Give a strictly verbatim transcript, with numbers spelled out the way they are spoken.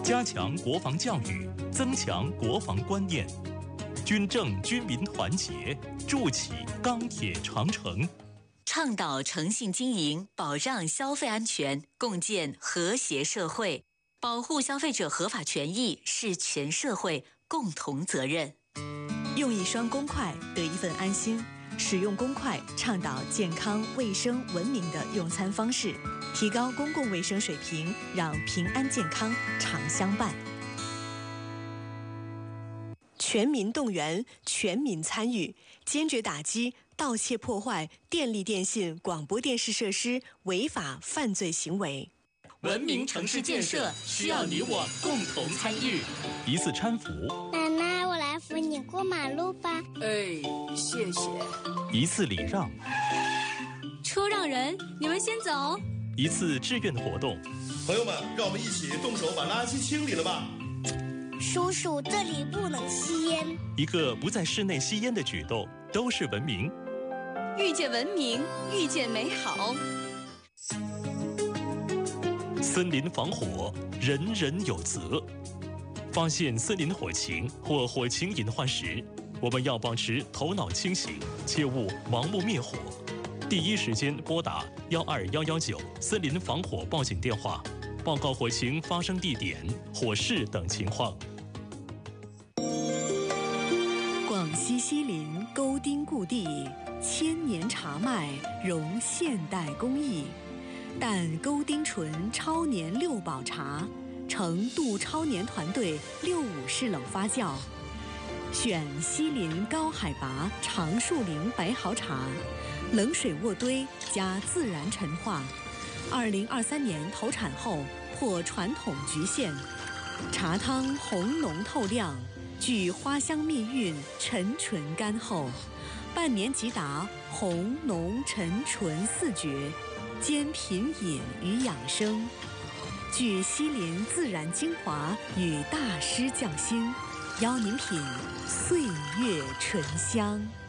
加强国防教育，增强国防观念，军政军民团结，筑起钢铁长城。 倡导诚信经营，保障消费安全，共建和谐社会。保护消费者合法权益是全社会共同责任。 用一双公筷得一份安心，使用公筷倡导健康、卫生、文明的用餐方式，提高公共卫生水平，让平安健康常相伴。全民动员，全民参与，坚决打击盗窃破坏电力、电信、广播电视设施违法犯罪行为。 文明城市建设需要你我共同参与。一次搀扶， 奶奶，我来扶你过马路吧。 哎，谢谢。 一次礼让， 车让人，你们先走。 一次志愿活动， 朋友们，让我们一起动手把垃圾清理了吧。 叔叔，这里不能吸烟。 一个不在室内吸烟的举动，都是文明。 遇见文明，遇见美好。 森林防火，人人有责。发现森林火情或火情隐患时，我们要保持头脑清醒，切勿盲目灭火。第一时间拨打幺二幺幺九森林防火报警电话，报告火情发生地点、火势等情况。 广西西林沟丁故地，千年茶麦融现代工艺，但沟丁醇超年六保茶，成杜超年团队六五式冷发酵，选西林高海拔长树林白毫茶，冷水渥堆加自然陈化，二零二三年投产后破传统局限，茶汤红浓透亮，具花香蜜韵，沉醇甘厚，半年即达红浓沉醇四绝，兼品饮与养生，具西林自然精华与大师匠心，邀您品岁月醇香。